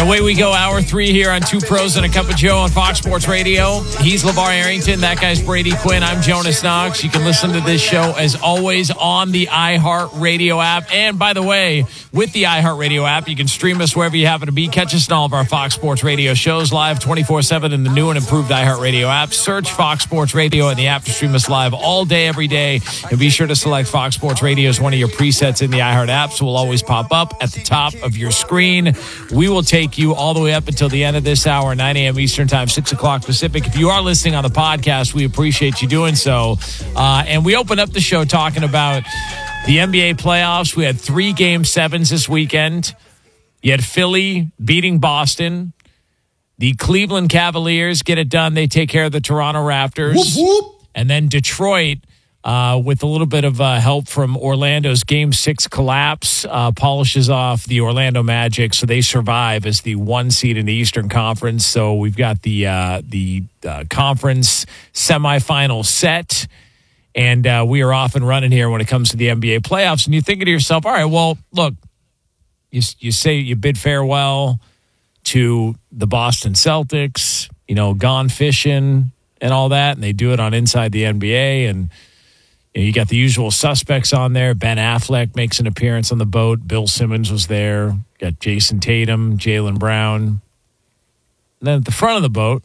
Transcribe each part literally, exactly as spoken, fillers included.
Away we go, hour three here on Two Pros and a Cup of Joe on Fox Sports Radio. He's LeVar Arrington. That guy's Brady Quinn. I'm Jonas Knox. You can listen to this show, as always, on the iHeartRadio app. And by the way, with the iHeartRadio app, you can stream us wherever you happen to be. Catch us in all of our Fox Sports Radio shows live twenty-four seven in the new and improved iHeartRadio app. Search Fox Sports Radio in the app to stream us live all day, every day. And be sure to select Fox Sports Radio as one of your presets in the iHeart app, so we'll always pop up at the top of your screen. We will take you all the way up until the end of this hour, nine a.m. Eastern Time, six o'clock Pacific. If you are listening on the podcast, we appreciate you doing so. Uh, and we open up the show talking about the N B A playoffs. We had three game sevens this weekend. You had Philly beating Boston. The Cleveland Cavaliers get it done. They take care of the Toronto Raptors. Whoop, whoop. And then Detroit, Uh, with a little bit of uh, help from Orlando's Game six collapse, uh, polishes off the Orlando Magic, so they survive as the one seed in the Eastern Conference. So we've got the uh, the uh, conference semifinal set, and uh, we are off and running here when it comes to the N B A playoffs. And you're thinking to yourself, all right, well, look, you, you say you bid farewell to the Boston Celtics, you know, gone fishing and all that, and they do it on Inside the N B A, and you got the usual suspects on there. Ben Affleck makes an appearance on the boat. Bill Simmons was there. Got Jason Tatum, Jaylen Brown. And then at the front of the boat,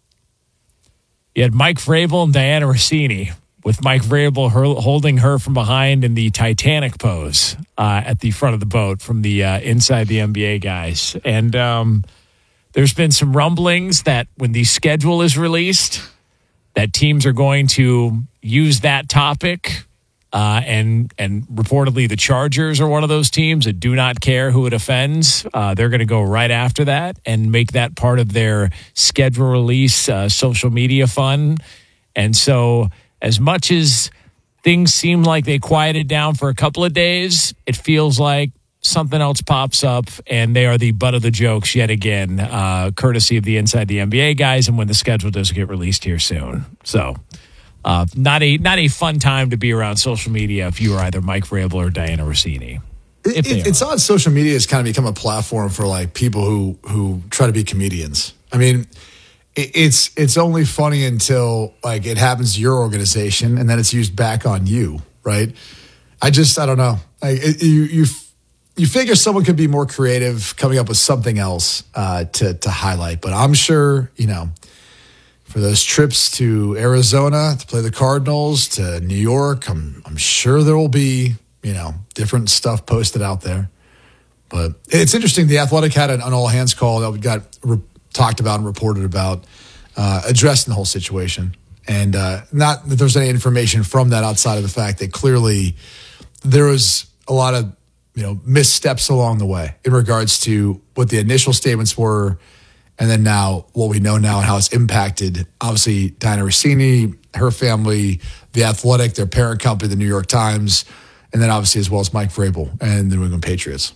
you had Mike Vrabel and Diana Rossini, with Mike Vrabel her, holding her from behind in the Titanic pose uh, at the front of the boat from the uh, Inside the N B A guys. And um, there's been some rumblings that when the schedule is released, that teams are going to use that topic, uh, and and reportedly the Chargers are one of those teams that do not care who it offends. Uh, they're going to go right after that and make that part of their schedule release uh, social media fun. And so as much as things seem like they quieted down for a couple of days, it feels like something else pops up, and they are the butt of the jokes yet again, uh, courtesy of the Inside the N B A guys, and when the schedule does get released here soon. So uh, not a not a fun time to be around social media if you are either Mike Vrabel or Diana Rossini. It, it, it's odd. Social media has kind of become a platform for like people who who try to be comedians. I mean, it, it's it's only funny until like it happens to your organization, and then it's used back on you, right? I just I don't know. Like it, you you. You figure someone could be more creative coming up with something else uh, to to highlight. But I'm sure, you know, for those trips to Arizona to play the Cardinals, to New York, I'm I'm sure there will be, you know, different stuff posted out there. But it's interesting. The Athletic had an, an all-hands call that we got re- talked about and reported about, uh, addressing the whole situation. And uh, not that there's any information from that outside of the fact that clearly there was a lot of, you know, missteps along the way in regards to what the initial statements were, and then now what we know now and how it's impacted, obviously, Diana Rossini, her family, The Athletic, their parent company, the New York Times, and then obviously as well as Mike Vrabel and the New England Patriots.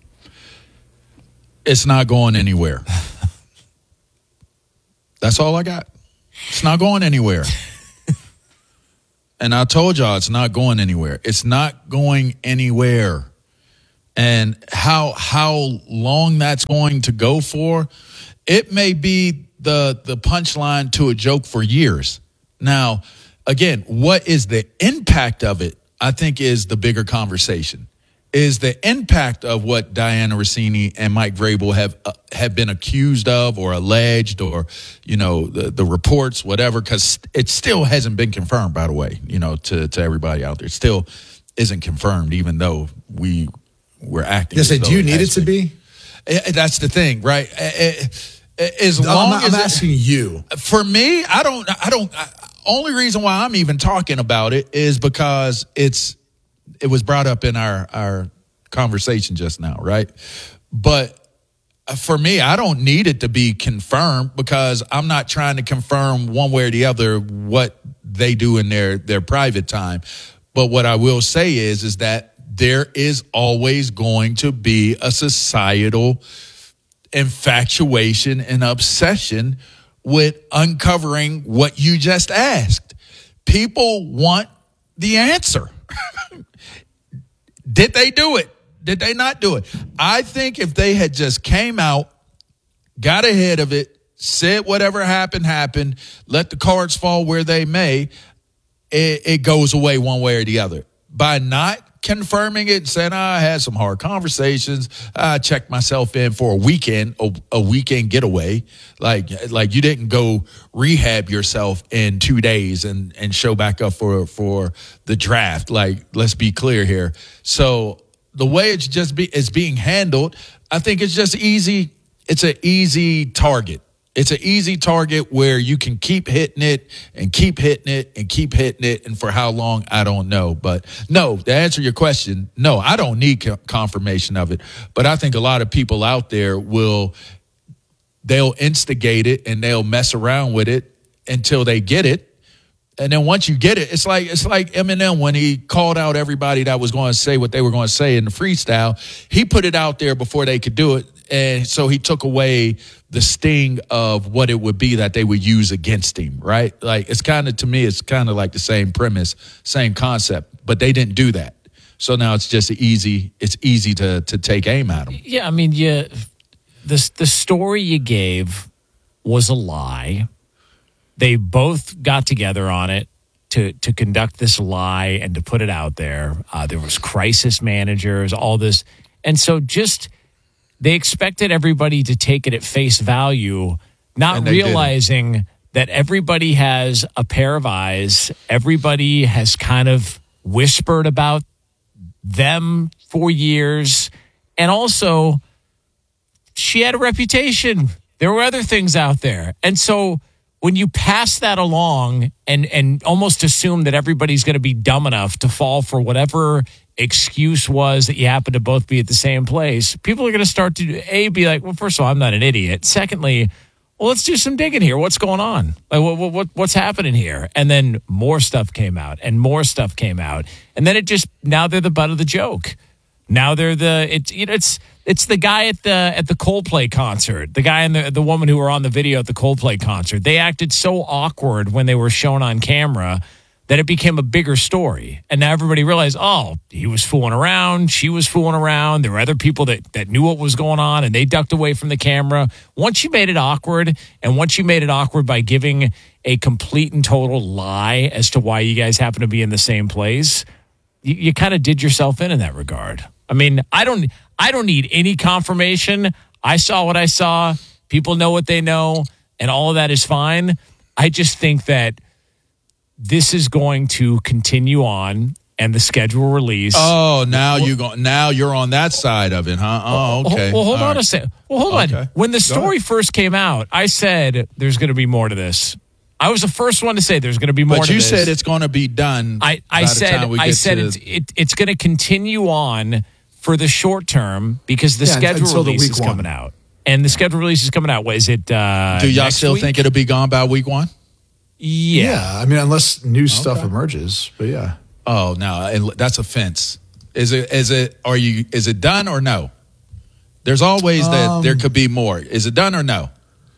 It's not going anywhere. That's all I got. It's not going anywhere. And I told y'all it's not going anywhere. It's not going anywhere. And how how long that's going to go for, it may be the the punchline to a joke for years. Now, again, what is the impact of it, I think, is the bigger conversation. Is the impact of what Diana Rossini and Mike Vrabel have uh, have been accused of or alleged, or, you know, the, the reports, whatever, because it still hasn't been confirmed, by the way, you know, to, to everybody out there. It still isn't confirmed, even though we – we're acting. Yes, do you need it to be? That's the thing, right? As long I'm, as I'm asking you. For me, I don't. I don't. I, only reason why I'm even talking about it is because it's. It was brought up in our our conversation just now, right? But for me, I don't need it to be confirmed because I'm not trying to confirm one way or the other what they do in their their private time. But what I will say is, is that there is always going to be a societal infatuation and obsession with uncovering what you just asked. People want the answer. Did they do it? Did they not do it? I think if they had just came out got ahead of it, said whatever happened, happened, let the cards fall where they may, it, it goes away one way or the other. By not confirming it and saying, oh, I had some hard conversations, I checked myself in for a weekend, a, a weekend getaway. Like, like you didn't go rehab yourself in two days and, and show back up for, for the draft. Like, let's be clear here. So the way it's just be, it's being handled, I think it's just easy. It's an easy target. It's an easy target where you can keep hitting it and keep hitting it and keep hitting it. And for how long, I don't know. But no, to answer your question, no, I don't need co- confirmation of it. But I think a lot of people out there will, they'll instigate it and they'll mess around with it until they get it. And then once you get it, it's like it's like Eminem when he called out everybody that was going to say what they were going to say in the freestyle. He put it out there before they could do it. And so he took away the sting of what it would be that they would use against him, right? Like, it's kind of, to me, it's kind of like the same premise, same concept, but they didn't do that. So now it's just easy, it's easy to to take aim at them. Yeah, I mean, yeah, the, the story you gave was a lie. They both got together on it to, to conduct this lie and to put it out there. Uh, there was crisis managers, all this. And so just... they expected everybody to take it at face value, not realizing didn't. that everybody has a pair of eyes. Everybody has kind of whispered about them for years. And also, she had a reputation. There were other things out there. And so when you pass that along and, and almost assume that everybody's going to be dumb enough to fall for whatever excuse was that you happen to both be at the same place, people are going to start to, A, be like, well, first of all, I'm not an idiot. Secondly, well, let's do some digging here. What's going on? Like, what, what, what's happening here? And then more stuff came out and more stuff came out. And then it just, now they're the butt of the joke. Now they're the, it's, you know, it's, it's the guy at the, at the Coldplay concert, the guy and the, the woman who were on the video at the Coldplay concert. They acted so awkward when they were shown on camera that it became a bigger story. And now everybody realized, oh, he was fooling around. She was fooling around. There were other people that, that knew what was going on, and they ducked away from the camera. Once you made it awkward, and once you made it awkward by giving a complete and total lie as to why you guys happen to be in the same place, you, you kind of did yourself in in that regard. I mean, I don't, I don't need any confirmation. I saw what I saw. People know what they know, and all of that is fine. I just think that this is going to continue on, and the schedule release. Oh, now you go. Now you're on that side of it, huh? Oh, okay. Well, hold All on right. a second. Well, hold Okay. on. When the story first came out, I said there's going to be more to this. I was the first one to say there's going to be more. But to you this. said it's going to be done. I, I by the said time we I get said to- it's it, it's going to continue on for the short term because the Yeah, schedule until the release week is one. coming out, and the schedule release is coming out. What is it? Uh, Do y'all next still week? think it'll be gone by week one? Yeah. Yeah, I mean, unless new stuff emerges, but yeah. Oh no, and that's offense. Is it? Is it? Are you? Is it done or no? There's always that Um, there could be more. Is it done or no?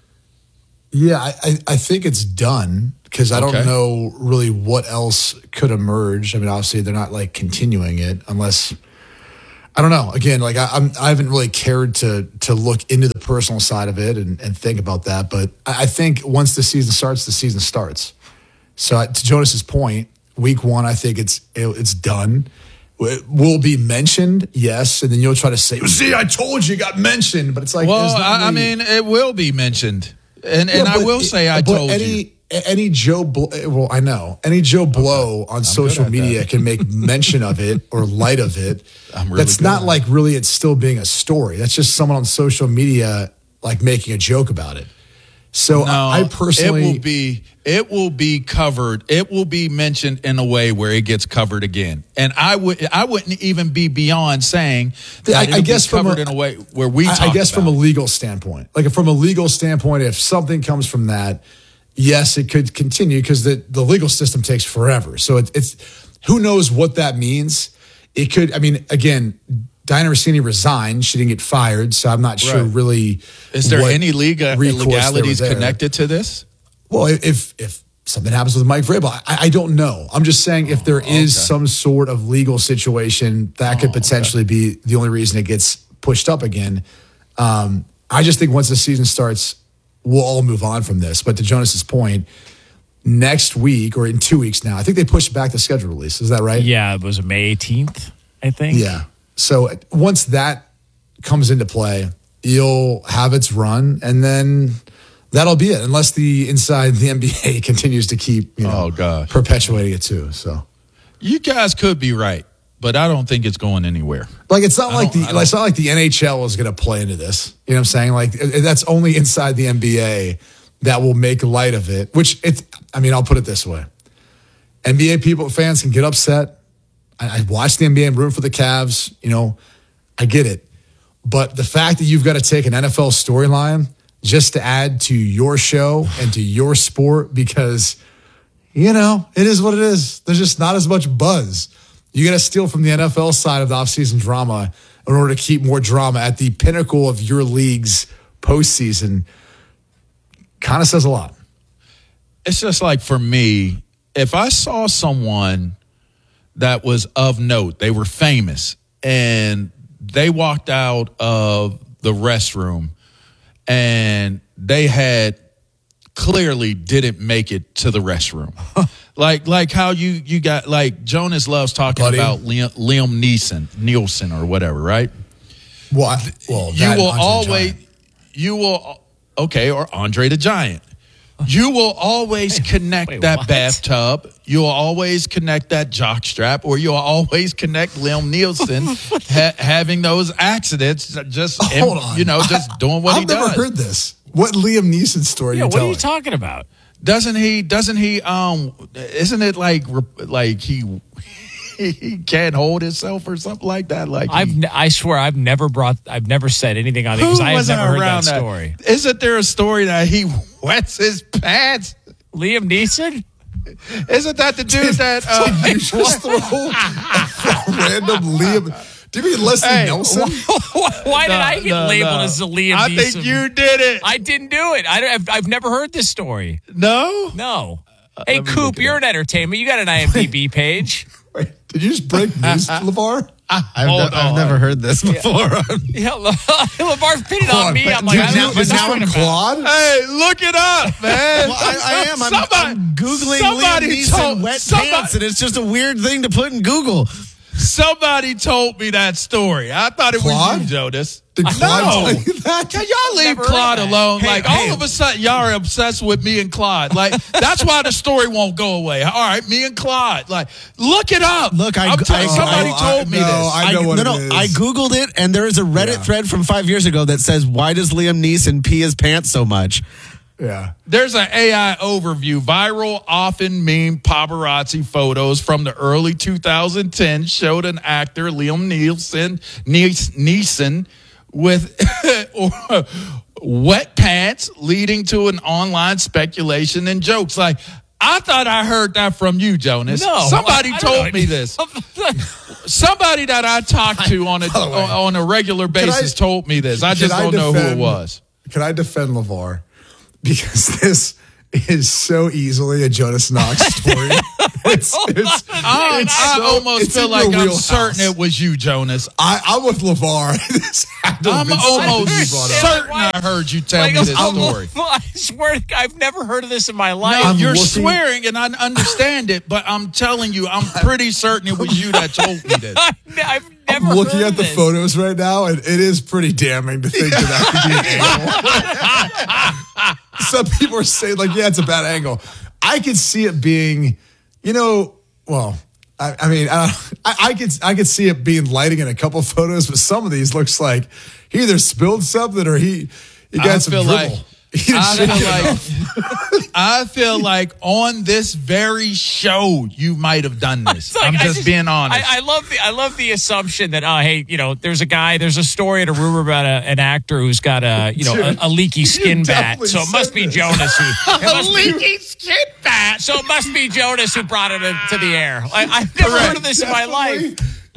Yeah, I, I, I think it's done because I Okay. don't know really what else could emerge. I mean, obviously they're not like continuing it unless I don't know. Again, like I, I'm, I haven't really cared to to look into the personal side of it and, and think about that. But I, I think once the season starts, the season starts. So uh, to Jonas's point, week one, I think it's it, it's done. It will be mentioned, yes, and then you'll try to say, "See, I told you, it got mentioned," but it's like, Well, there's not I, I really- mean, it will be mentioned, and and Yeah, I but will it- say I but told any, you. Any Joe, Blo- well, I know any Joe Blow on social at media that. can make mention of it or light of it. I'm really That's good not at like really it's still being a story. That's just someone on social media like making a joke about it. So No, I, I personally, it will be it will be covered. It will be mentioned in a way where it gets covered again. And I would I wouldn't even be beyond saying that I- I it'll guess be from covered a- in a way where we. I, talk I guess from a about it. legal standpoint, like from a legal standpoint, if something comes from that, yes, it could continue because the, the legal system takes forever. So it, it's who knows what that means. It could, I mean, again, Diana Rossini resigned. She didn't get fired. So I'm not sure Right. really. Is there what any legal recourse there was legalities there. connected to this? Well, if if something happens with Mike Vrabel, I, I don't know. I'm just saying if there is okay. some sort of legal situation that could Oh, potentially be the only reason it gets pushed up again. Um, I just think once the season starts, we'll all move on from this. But to Jonas's point, next week or in two weeks now, I think they pushed back the schedule release. Is that right? Yeah, it was May eighteenth, I think. Yeah. So once that comes into play, you'll have its run, and then that'll be it. Unless the inside the N B A continues to keep, you know, Oh, gosh. perpetuating it too. So, You guys could be right, but I don't think it's going anywhere. like, it's not I like don't- the I don't- it's not like the N H L is going to play into this. You know what I'm saying? Like, it- that's only inside the N B A that will make light of it. Which it's. I mean, I'll put it this way: N B A people, fans can get upset. I, I watch the N B A and root for the Cavs. You know, I get it. But the fact that you've got to take an N F L storyline just to add to your show and to your sport because, you know, it is what it is. There's just not as much buzz. You got to steal from the N F L side of the offseason drama in order to keep more drama at the pinnacle of your league's postseason. Kind of says a lot. It's just like for me, if I saw someone that was of note, they were famous, and they walked out of the restroom and they had clearly didn't make it to the restroom. like like how you you got like Jonas loves talking Buddy. about Liam, Liam Neeson, Nielsen or whatever, right? Well, I, well You that will Andre the always Giant. you will okay, or Andre the Giant. You will always connect wait, that what? bathtub. You'll always connect that jock strap, or you'll always connect Liam Nielsen ha- having those accidents. Just him, Hold on. you know, just doing what I've he never does. heard this. What Liam Neeson story Yeah, are you what telling? are you talking about? Doesn't he? Doesn't he? Um, isn't it like like he he can't hold himself or something like that? Like I've he, n- I swear I've never brought I've never said anything on it who because I have was never heard that around that story. Isn't there a story that he wets his pants? Liam Neeson? Isn't that the dude that? Uh, you just throw a random Liam. Do you mean Leslie Hey, Nelson? Why did No, I get no, labeled no. as a Liam I Neeson? think you did it. I didn't do it. I don't, I've, I've never heard this story. No. No. Hey, let me Coop, look it you're up. an entertainment. You got an I M D B page. Wait, did you just break news, LeVar? I've, Hold ne- I've on. never heard this before. Yeah, Le- LeVar's pinning Hold on on, me. but I'm like, did I you- know what is you're this talking from about. Claude? Hey, look it up, man. Well, I, I am. I'm, somebody, I'm Googling somebody Liam Neeson told, wet somebody, pants, and it's just a weird thing to put in Google. somebody told me that story. I thought it Claude? was you, Jonas. Did No. Claude tell you that? Can y'all leave Never heard Claude that. alone? Hey, like hey. all of a sudden, y'all are obsessed with me and Claude. Like that's why the story won't go away. All right, me and Claude. Like, look it up. Look, I- I'm telling I- somebody Oh, I- told me no, this. I know I, what no, it no, I is. Googled it, and there is a Reddit Yeah. thread from five years ago that says, "Why does Liam Neeson pee his pants so much?" Yeah. There's an A I overview. Viral, often meme paparazzi photos from the early twenty tens showed an actor, Liam Nielsen, Nees- Neeson, with or, wet pants, leading to an online speculation and jokes. Like, I thought I heard that from you, Jonas. No, Somebody I- I don't told know. me this. Somebody that I talk to on a By the way, on a regular basis I- told me this. I just Can don't know who it defend- was. Can I defend LeVar? Because this is so easily a Jonas Knox story. it's, it's, I, it's I so- almost it's feel in like your I'm wheelhouse. certain it was you, Jonas. I, I'm with LeVar. This had to have I'm been something almost you brought up. certain Why- I heard you tell Like, me this I'm- story. I swear, to God, I've never heard of this in my life. No, I'm you're looking- swearing, and I understand it, but I'm telling you, I'm pretty certain it was you that told me this. I've never I'm looking heard at of the this. photos right now, and it is pretty damning to think that that could be an angle. Some people are saying, like, yeah, it's a bad angle. I could see it being, you know, well, I, I mean, I, I, I could I could see it being lighting in a couple photos, but some of these looks like he either spilled something or he he got I some feel dribble. like He didn't I shake it feel enough. like I feel like on this very show you might have done this. It's like, I'm I just, being honest. I, I love the I love the assumption that oh hey you know there's a guy there's a story and a rumor about a, an actor who's got a you know Dude, a, a leaky skin you bat, definitely so it must said be this. Jonas who it must be, skin bat. so it must be Jonas who brought it to the air. I, I've never heard of this in my life. Definitely-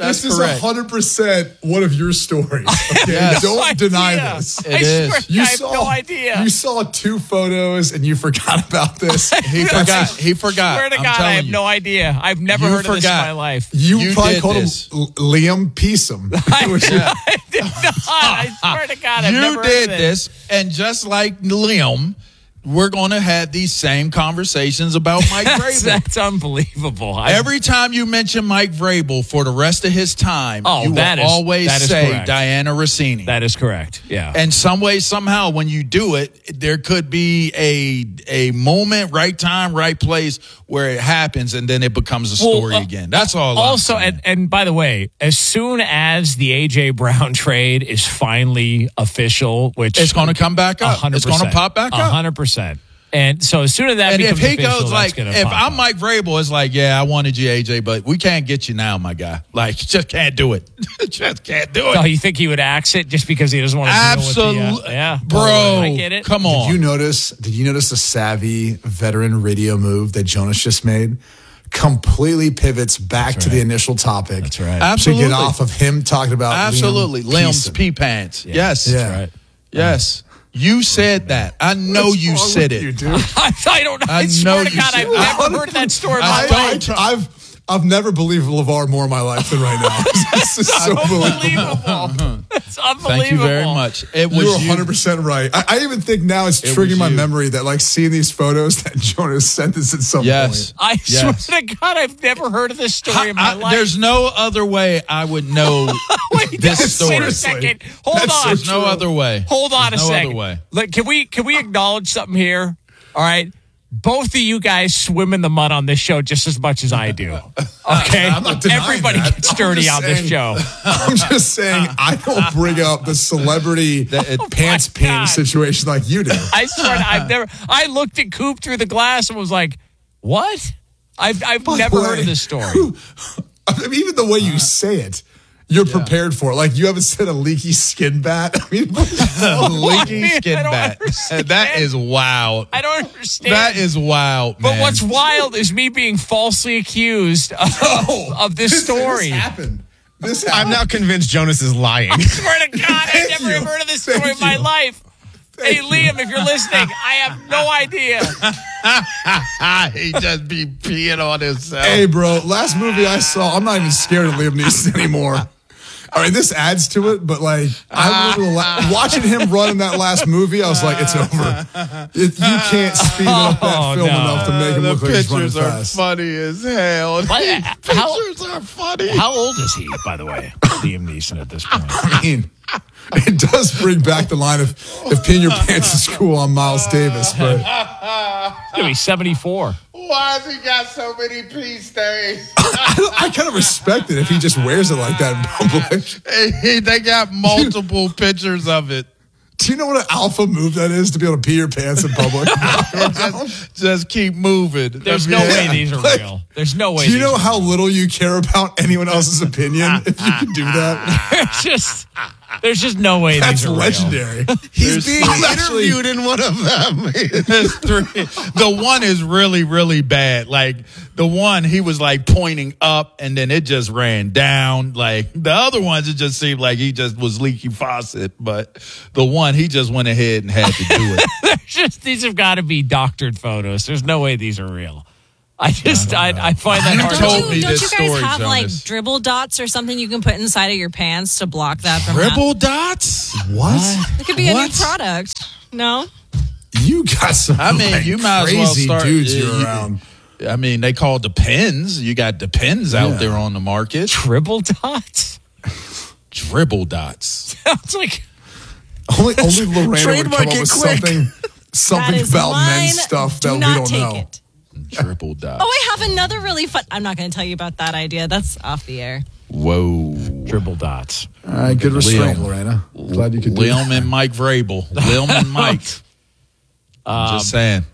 That's this correct. is one hundred percent one of your stories. Okay? Yes. Don't No deny idea. this. It I is. swear, You I have saw, no idea. You saw two photos and you forgot about this. He forgot. He forgot. Swear to I'm God, I telling have you. no idea. I've never You heard of this in forgot. my life. You, You probably did called this. him L- Liam Peasom. Which- I did not. I swear to God, I've You never did heard of this, and just like Liam, we're going to have these same conversations about Mike That's, Vrabel. that's unbelievable. I, Every time you mention Mike Vrabel for the rest of his time, Oh, you that will is- always that is say correct. Diana Rossini. that is correct. Yeah. And some way, somehow, when you do it, there could be a a moment, right time, right place where it happens, and then it becomes a Well, story uh, again. That's all. I'm Also, saying. and, and by the way, as soon as the A J Brown trade is finally official, which it's going to come back up. one hundred It's percent, going to pop back up. one hundred percent. And so as soon as that And if becomes he official, goes that's like, gonna if pop I'm up. Mike Vrabel, it's like, yeah, I wanted you, A J, but we can't get you now, my guy. Like, just can't do it. Just can't do it. Oh, you think he would axe it just because he doesn't want to deal Absolutely, with the, uh, yeah, bro. I get it. Come Did on. you notice? Did you notice the savvy veteran radio move that Jonas just made? Completely pivots back to right. the initial topic. That's right. Absolutely. To get off of him talking about Absolutely. Liam Liam's Peason. pee pants. Yeah. Yes. Yeah. That's right. Yes. You said that. I know What's you wrong said with it. You, dude? I, I don't know. I, I swear know to you God, said- I've never heard that story in my I life. don't- I, I've I've never believed LeVar more in my life than right now. This is so believable. Unbelievable. It's unbelievable. Thank you very much. It was You're you. one hundred percent right. I, I even think now it's It triggering was my you. memory that like seeing these photos that Jonas sent us at some Yes. point. I Yes. swear to God, I've never heard of this story in my I- life. there's no other way I would know Wait, this wait story. a second. Hold That's on. so There's no true. other way. Hold on There's a no second. other way. Look, can we can we acknowledge something here? All right. Both of you guys swim in the mud on this show just as much as I do. Okay? I'm not denying Everybody that. gets I'm dirty just on this saying- show. I'm just saying I don't bring up the celebrity pants God. pin situation like you do. I swear to, I've never I looked at Coop through the glass and was like, "What?" I've I've By the never way, heard of this story. I mean, even the way you say it, you're prepared for it. Like you haven't said a leaky skin bat. I mean, A leaky I skin don't bat. understand. That is wild. I don't understand. That is wild, But man. what's wild is me being falsely accused of, of this story. This happened. This I'm happened. now convinced Jonas is lying. I swear to God, I've Thank never you. heard of this Thank story in my you. life. Hey, you. Liam, if you're listening, I have no idea. he just be peeing on himself. Hey, bro, last movie I saw, I'm not even scared of Liam Neeson anymore. All right, this adds to it, but like, I remember la- watching him run in that last movie, I was like, it's over. It, you can't speed up that Oh, film no. enough to make him the look like he's running pictures are fast. funny as hell. What? These How- pictures are funny. How old is he, by the way, Liam Neeson at this point? I mean, it does bring back the line of if peeing your pants is cool on Miles Davis, but He's going to be seventy-four. Why has he got so many pee stains? I, I kind of respect it if he just wears it like that in public. Hey, they got multiple pictures of it. Do you know what an alpha move that is to be able to pee your pants in public? just, just keep moving. There's no Yeah. way these are Like, real. There's no way. Do you these know are how little you care about anyone else's opinion if you can do that? There's just, there's just no way That's these are real. legendary. He's There's- being I'm actually- interviewed in one of them. There's three. The one is really, really bad. Like the one, he was like pointing up and then it just ran down. Like the other ones, it just seemed like he just was leaky faucet. But the one, he just went ahead and had to do it. There's just these have got to be doctored photos. There's no way these are real. I just I, I find that You hard. told to me don't this you guys story, have like Jonas. dribble dots or something you can put inside of your pants to block that from Dribble dots? What? happening? It could be a What? new product. No? You got some I mean, like, you might as crazy well start. dudes you- you're you- around. I mean, they call Depends. You got Depends Yeah. out there on the market. Dribble dots. Dribble dots. Sounds like Only, only Lorena would Trademark come up it with quick. something, That something is about mine. men's stuff Do that we not don't take know. it. Dribble dots. Oh, I have another really fun. I'm not going to tell you about that idea. That's off the air. Whoa. dribble dots. All right, good restraint, Liam. Lorena. Glad you could do Liam that. and Mike Vrabel. Liam and Mike. Um, Just saying.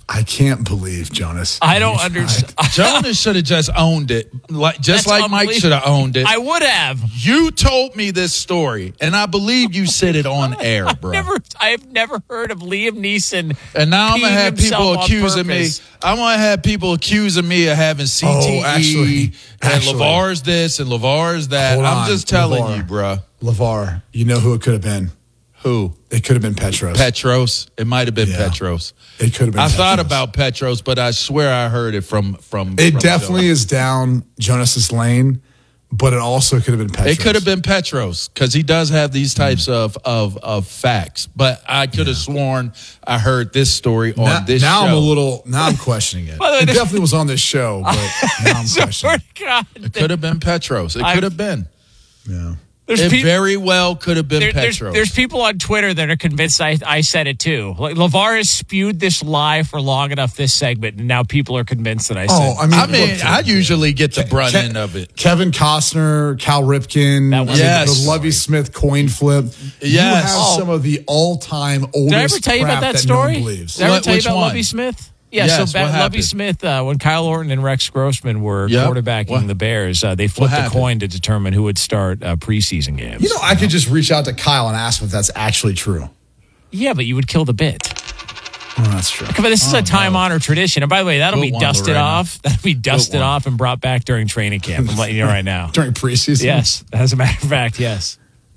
I can't believe Jonas. I don't understand. Jonas should have just owned it, like just That's like Mike unbelievable. should have owned it. I would have. You told me this story, and I believe you said it on air, bro. Never, I've never heard of Liam Neeson. And now I'm gonna peeing have people himself on accusing me. purpose. I'm gonna have people accusing me of having C T E Oh, actually- and actually. LeVar's this and LeVar's that. Hold I'm on, just telling LeVar. you, bro. LeVar, you know who it could have been? Who? It could have been Petros. Petros. It might have been Yeah. Petros. It could have been I thought Petros. about Petros, but I swear I heard it from from. It from definitely Joe. is down Jonas's lane, but it also could have been Petros. It could have been Petros because he does have these types of, of of facts. But I could have sworn I heard this story on Now, this now show. I'm a little. Now I'm questioning it. By the way, It this- definitely was on this show, but now I'm Swear questioning. to God. It could have been Petros. It I've- could have been. Yeah. There's It peop- very well could have been there- there's, Petros. there's people on Twitter that are convinced I, I said it too. Like LeVar has spewed this lie for long enough this segment, and now people are convinced that I said. Oh, I mean, I mean, look, I usually get the brunt Ke- end of it. Kevin Costner, Cal Ripken, That was- the- Yes. the Lovey Smith coin flip. You Yes. have Oh. some of the all-time oldest. Did I ever tell you about crap that no one story? believes. Did I ever What- tell you which about one? Lovey Smith? Yeah, Yes, so what ba- Lovey happened? Smith, uh, when Kyle Orton and Rex Grossman were Yep. quarterbacking What- the Bears, uh, they flipped a happened? coin to determine who would start uh, preseason games. You know, I could just reach out to Kyle and ask him if that's actually true. yeah, but you would kill the bit. Oh, that's true. Come on, this is a time honored tradition. And by the way, that'll Good be one, dusted Lorena. off. That'll be dusted one. off and brought back during training camp. I'm letting you know right now. During preseason? Yes, as a matter of fact, yes.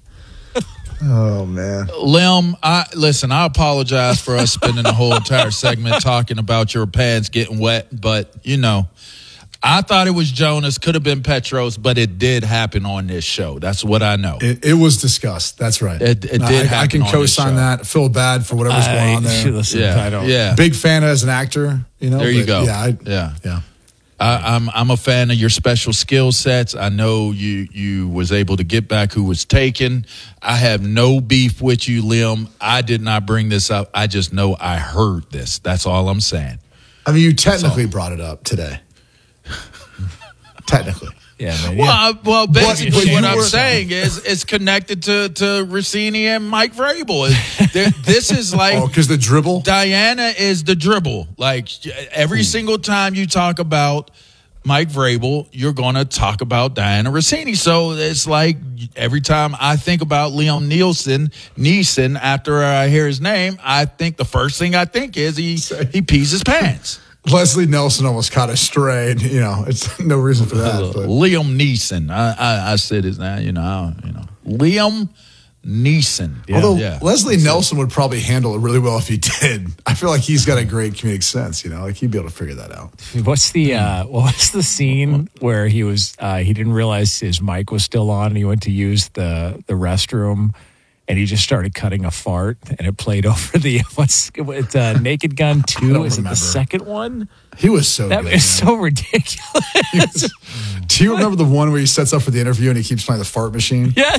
Oh, man. Lim, I listen. I apologize for us spending the whole entire segment talking about your pants getting wet, but you know, I thought it was Jonas. Could have been Petros, but it did happen on this show. That's what I know. It, it was discussed. That's right. It- it No, did I, I happen can on this co-sign show. that. Feel bad for whatever's going on there. Listen, Yeah, I don't. yeah. Big fan as an actor. You know. There you but go. Yeah. I, Yeah. Yeah. I, I'm I'm a fan of your special skill sets. I know you you was able to get back who was taken. I have no beef with you, Lim. I did not bring this up. I just know I heard this. That's all I'm saying. I mean, you technically brought it up today. Technically. Yeah, man. Well, Yeah. I, well, basically, but what you I'm were- saying is it's connected to to Rossini and Mike Vrabel. It- there- This is like Oh, because the dribble? Diana is the dribble. Like every single time you talk about Mike Vrabel, you're going to talk about Diana Rossini. So it's like every time I think about Liam Nielsen, Neeson, after I hear his name, I think the first thing I think is he he pees his pants. Leslie Nelson almost caught a stray. And, you know, it's no reason for that. But. Liam Neeson. I, I I said his name. You know. I, you know. Liam Neeson. Yeah, Although yeah. Leslie Nelson would probably handle it really well if he did. I feel like he's got a great comedic sense. You know, like he'd be able to figure that out. What's the uh, what's the scene where he was uh, he didn't realize his mic was still on and he went to use the the restroom and he just started cutting a fart and it played over the what's it's uh, Naked Gun two don't is it remember. the second one? He was so That good. is man. so ridiculous. Do you remember the one where he sets up for the interview and he keeps playing the fart machine? Yeah.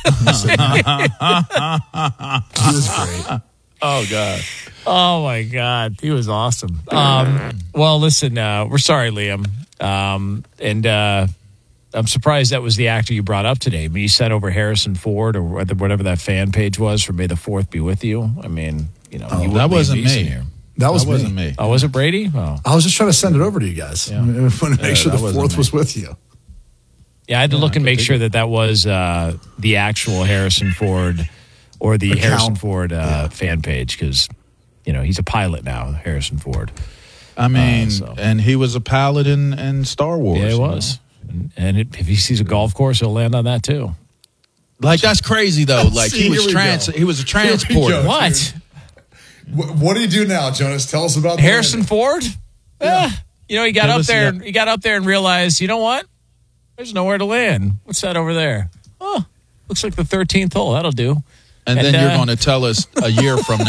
He was great. Oh God. Oh my God, he was awesome. Um, well, listen, uh, we're sorry, Liam, um, and uh, I'm surprised that was the actor you brought up today. I mean, you sent over Harrison Ford or whether- whatever that fan page was for May the Fourth be with you. I mean, you know, you wouldn't that leave wasn't these me. in here. That was That me. wasn't me. Oh, was it Brady? Oh, I was just trying to send it over to you guys. I want to make sure that the wasn't fourth me. was with you. yeah. I had to look and make sure that that was uh, the actual Harrison Ford or the Account. Harrison Ford uh, fan page because you know he's a pilot now, Harrison Ford. I mean, so- and he was a pilot in, in Star Wars. Yeah, he you was. And, and it, if he sees a golf course, he'll land on that too. know? Like that's crazy though. Like See, he was here we trans. go. He was a Here we transporter. go. What? What do you do now, Jonas? Tell us about Harrison Ford? Yeah. You know, he got Give up us- there. yeah. He got up there and realized, you know what? There's nowhere to land. What's that over there? Oh, looks like the thirteenth hole. That'll do. And, And, then you're uh, going to tell us a year from